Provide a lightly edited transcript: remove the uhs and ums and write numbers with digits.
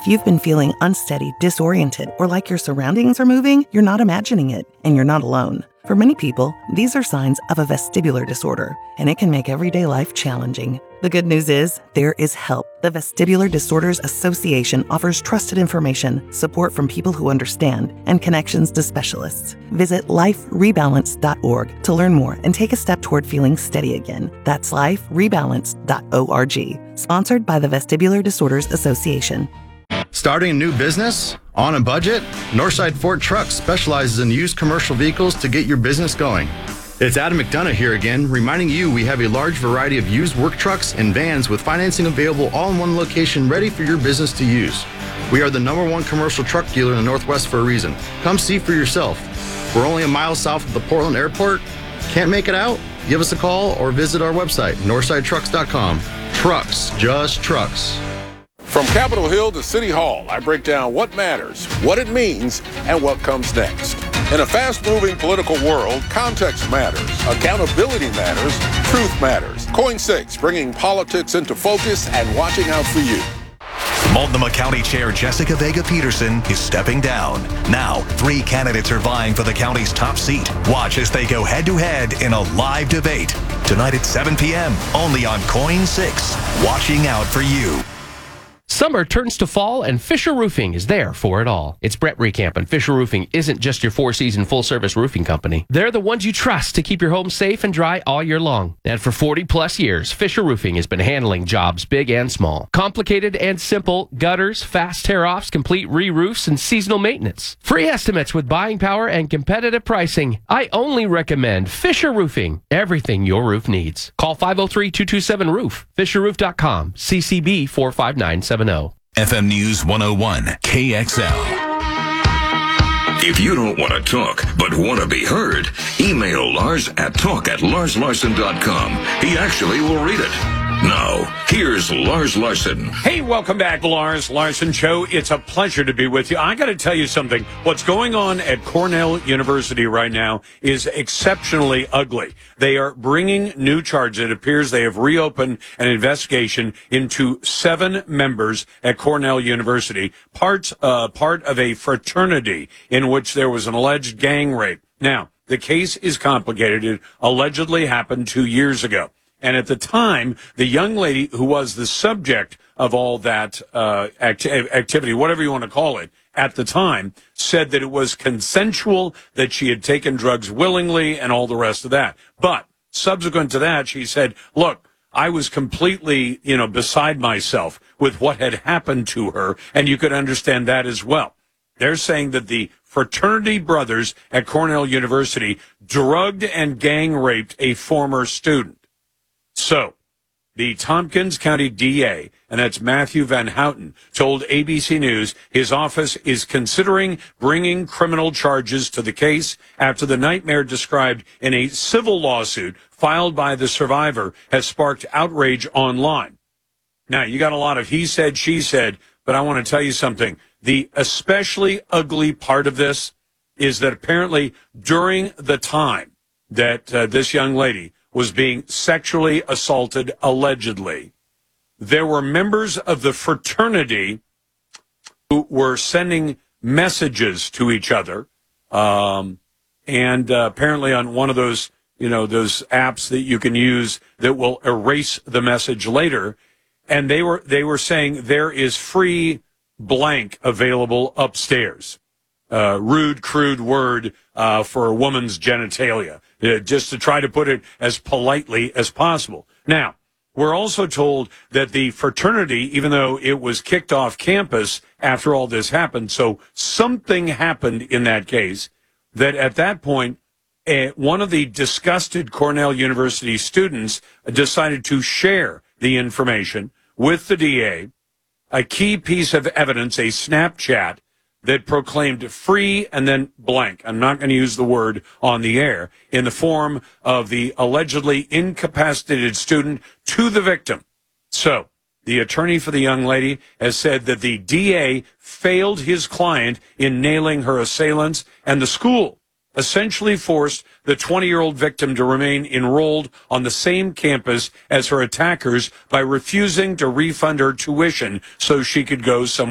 If you've been feeling unsteady, disoriented, or like your surroundings are moving, you're not imagining it, and you're not alone. For many people, these are signs of a vestibular disorder, and it can make everyday life challenging. The good news is, there is help. The Vestibular Disorders Association offers trusted information, support from people who understand, and connections to specialists. Visit liferebalance.org to learn more and take a step toward feeling steady again. That's liferebalance.org. Sponsored by the Vestibular Disorders Association. Starting a new business? On a budget? Northside Ford Trucks specializes in used commercial vehicles to get your business going. It's Adam McDonough here again, reminding you we have a large variety of used work trucks and vans with financing available all in one location ready for your business to use. We are the #1 commercial truck dealer in the Northwest for a reason. Come see for yourself. We're only a mile south of the Portland Airport. Can't make it out? Give us a call or visit our website, northsidetrucks.com. Trucks, just trucks. From Capitol Hill to City Hall, I break down what matters, what it means, and what comes next. In a fast-moving political world, context matters, accountability matters, truth matters. KOIN 6, bringing politics into focus and watching out for you. Multnomah County Chair Jessica Vega Peterson is stepping down. Now, 3 candidates are vying for the county's top seat. Watch as they go head-to-head in a live debate. Tonight at 7 p.m., only on KOIN 6. Watching out for you. Summer turns to fall, and Fisher Roofing is there for it all. It's Brett Recamp, and Fisher Roofing isn't just your 4-season full-service roofing company. They're the ones you trust to keep your home safe and dry all year long. And for 40-plus years, Fisher Roofing has been handling jobs big and small. Complicated and simple, gutters, fast tear-offs, complete re-roofs, and seasonal maintenance. Free estimates with buying power and competitive pricing. I only recommend Fisher Roofing. Everything your roof needs. Call 503-227-ROOF. FisherRoof.com. CCB 45970. FM News 101, KXL. If you don't want to talk, but want to be heard, email Lars at talk@larslarson.com. He actually will read it. Now, here's Lars Larson. Hey, welcome back, Lars Larson Show. It's a pleasure to be with you. I got to tell you something. What's going on at Cornell University right now is exceptionally ugly. They are bringing new charges. It appears they have reopened an investigation into 7 members at Cornell University, part of a fraternity in which there was an alleged gang rape. Now, the case is complicated. It allegedly happened 2 years ago. And at the time, the young lady who was the subject of all that activity, whatever you want to call it, at the time, said that it was consensual, that she had taken drugs willingly, and all the rest of that. But subsequent to that, she said, look, I was completely, beside myself with what had happened to her, and you could understand that as well. They're saying that the fraternity brothers at Cornell University drugged and gang raped a former student. So, the Tompkins County DA, and that's Matthew Van Houten, told ABC News his office is considering bringing criminal charges to the case after the nightmare described in a civil lawsuit filed by the survivor has sparked outrage online. Now, you got a lot of he said, she said, but I want to tell you something. The especially ugly part of this is that apparently during the time that this young lady was being sexually assaulted, allegedly, there were members of the fraternity who were sending messages to each other, and apparently on one of those, those apps that you can use that will erase the message later, and they were saying there is free blank available upstairs. Rude, crude word for a woman's genitalia, just to try to put it as politely as possible. Now, we're also told that the fraternity, even though it was kicked off campus after all this happened, so something happened in that case, that at that point, one of the disgusted Cornell University students decided to share the information with the DA, a key piece of evidence, a Snapchat, that proclaimed free and then blank. I'm not going to use the word on the air, in the form of the allegedly incapacitated student to the victim. So the attorney for the young lady has said that the DA failed his client in nailing her assailants, and the school essentially forced the 20-year-old victim to remain enrolled on the same campus as her attackers by refusing to refund her tuition so she could go somewhere